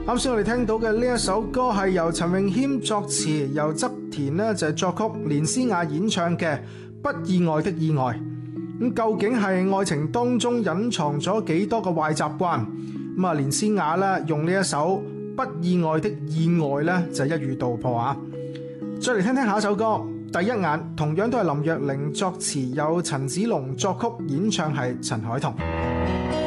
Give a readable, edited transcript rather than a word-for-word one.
啱先我哋聽到嘅呢一首歌係由陳詠謙作詞，由側田呢就係作曲，連詩雅演唱嘅《不意外的意外》。咁究竟係愛情當中隱藏咗幾多個壞習慣？咁啊，連詩雅咧用呢一首《不意外的意外》咧就一語道破啊！再嚟聽聽下一首歌《第一眼》，同樣都係林若寧作詞，有陳子龍作曲，演唱係陳凱彤。